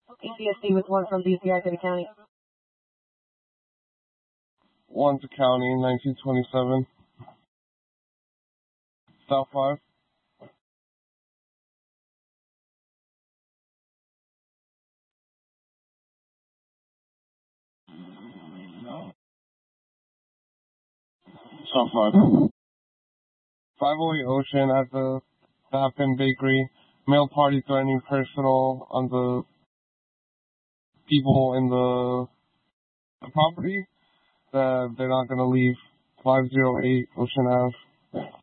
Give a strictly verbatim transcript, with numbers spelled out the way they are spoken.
A C S D with one from D C I to the county. One to county, nineteen twenty-seven. South five. South five. five oh eight Ocean at the Happen Bakery. Male party threatening personal on the people in the, the property that they're not going to leave. five oh eight Ocean Ave.